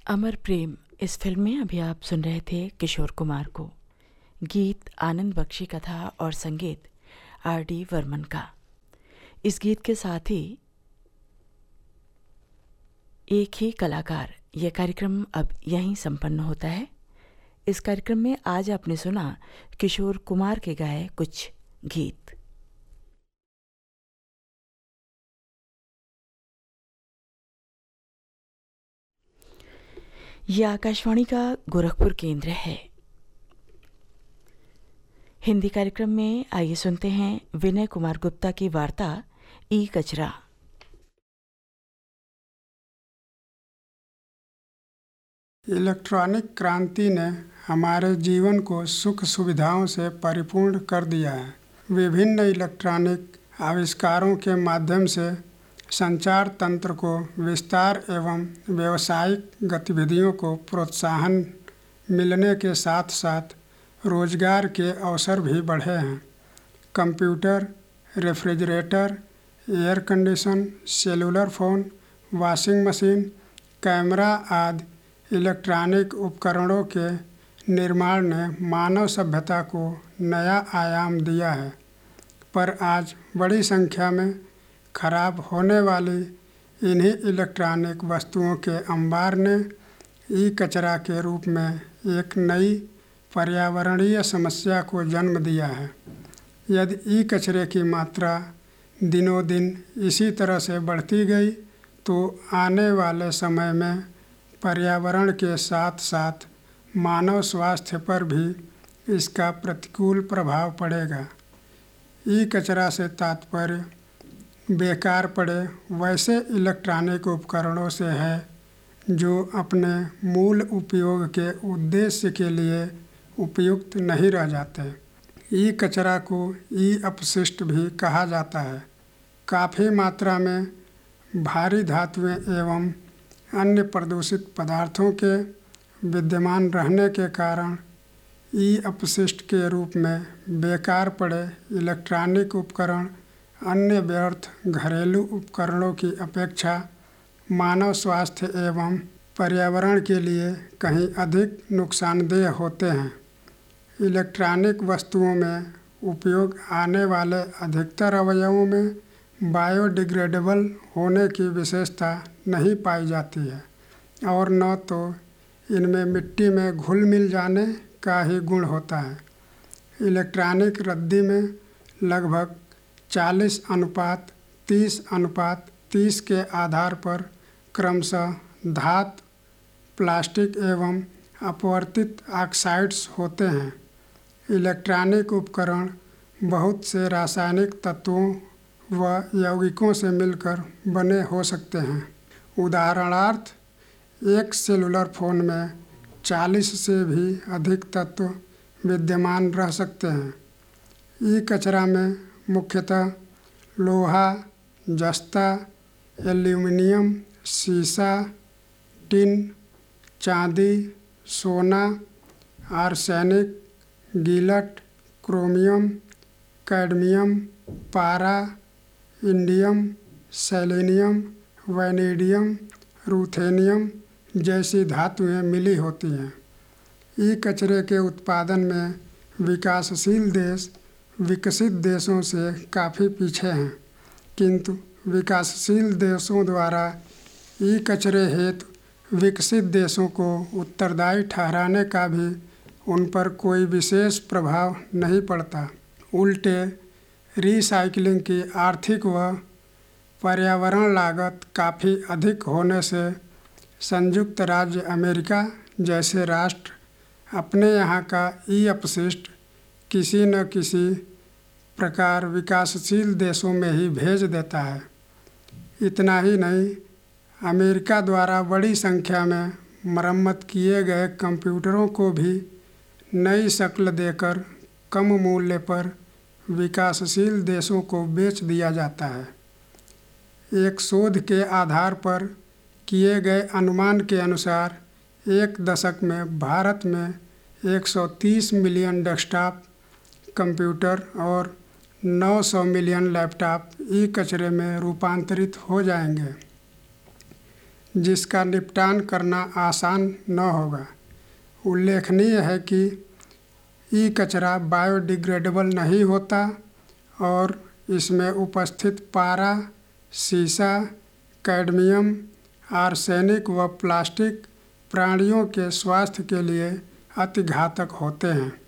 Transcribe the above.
अमर प्रेम इस फिल्म में अभी आप सुन रहे थे किशोर कुमार को। गीत आनंद बख्शी का था और संगीत R.D. वर्मन का। इस गीत के साथ ही एक ही कलाकार यह कार्यक्रम अब यहीं संपन्न होता है। इस कार्यक्रम में आज आपने सुना किशोर कुमार के गाए कुछ गीत। यह आकाशवाणी का गोरखपुर केंद्र है। हिंदी कार्यक्रम में आइए सुनते हैं विनय कुमार गुप्ता की वार्ता ई कचरा। इलेक्ट्रॉनिक क्रांति ने हमारे जीवन को सुख सुविधाओं से परिपूर्ण कर दिया है। विभिन्न इलेक्ट्रॉनिक आविष्कारों के माध्यम से संचार तंत्र को विस्तार एवं व्यावसायिक गतिविधियों को प्रोत्साहन मिलने के साथ साथ रोजगार के अवसर भी बढ़े हैं। Computer, refrigerator, air condition, cellular phone, washing machine, camera आदि इलेक्ट्रॉनिक उपकरणों के निर्माण ने मानव सभ्यता को नया आयाम दिया है। पर आज बड़ी संख्या में खराब होने वाली इन्हीं इलेक्ट्रॉनिक वस्तुओं के अंबार ने ई कचरा के रूप में एक नई पर्यावरणीय समस्या को जन्म दिया है। यदि ई कचरे की मात्रा दिनों दिन इसी तरह से बढ़ती गई तो आने वाले समय में पर्यावरण के साथ साथ मानव स्वास्थ्य पर भी इसका प्रतिकूल प्रभाव पड़ेगा। ई कचरा से तात्पर्य बेकार पड़े वैसे इलेक्ट्रॉनिक उपकरणों से है जो अपने मूल उपयोग के उद्देश्य के लिए उपयुक्त नहीं रह जाते। ई कचरा को ई अपशिष्ट भी कहा जाता है। काफ़ी मात्रा में भारी धातुएं एवं अन्य प्रदूषित पदार्थों के विद्यमान रहने के कारण ई अपशिष्ट के रूप में बेकार पड़े इलेक्ट्रॉनिक उपकरण अन्य व्यर्थ घरेलू उपकरणों की अपेक्षा मानव स्वास्थ्य एवं पर्यावरण के लिए कहीं अधिक नुकसानदेह होते हैं। इलेक्ट्रॉनिक वस्तुओं में उपयोग आने वाले अधिकतर अवयवों में बायोडिग्रेडेबल होने की विशेषता नहीं पाई जाती है और न तो इनमें मिट्टी में घुल मिल जाने का ही गुण होता है। इलेक्ट्रॉनिक रद्दी में लगभग 40:30:30 के आधार पर क्रमशः धातु, प्लास्टिक एवं अपवर्तित ऑक्साइड्स होते हैं। इलेक्ट्रॉनिक उपकरण बहुत से रासायनिक तत्वों व यौगिकों से मिलकर बने हो सकते हैं। उदाहरणार्थ, एक सेलुलर फ़ोन में 40 से भी अधिक तत्व विद्यमान रह सकते हैं। ई कचरा में मुख्यतः लोहा, जस्ता, एल्यूमिनियम, सीसा, टिन, चांदी, सोना, आर्सेनिक, गिलट, क्रोमियम, कैडमियम, पारा, इंडियम, सेलेनियम, वैनेडियम, रूथेनियम जैसी धातुएं मिली होती हैं। ई कचरे के उत्पादन में विकासशील देश विकसित देशों से काफ़ी पीछे हैं, किंतु विकासशील देशों द्वारा ई कचरे हेतु विकसित देशों को उत्तरदायी ठहराने का भी उन पर कोई विशेष प्रभाव नहीं पड़ता। उल्टे रिसाइकलिंग की आर्थिक व पर्यावरण लागत काफ़ी अधिक होने से संयुक्त राज्य अमेरिका जैसे राष्ट्र अपने यहाँ का ई अपशिष्ट किसी न किसी प्रकार विकासशील देशों में ही भेज देता है। इतना ही नहीं, अमेरिका द्वारा बड़ी संख्या में मरम्मत किए गए कंप्यूटरों को भी नई शक्ल देकर कम मूल्य पर विकासशील देशों को बेच दिया जाता है। एक शोध के आधार पर किए गए अनुमान के अनुसार एक दशक में भारत में 130 मिलियन डेस्कटॉप कंप्यूटर और 900 मिलियन लैपटॉप ई कचरे में रूपांतरित हो जाएंगे। जिसका निपटान करना आसान न होगा। उल्लेखनीय है कि ई कचरा बायोडिग्रेडेबल नहीं होता और इसमें उपस्थित पारा, सीसा, कैडमियम, आर्सेनिक व प्लास्टिक प्राणियों के स्वास्थ्य के लिए अति घातक होते हैं।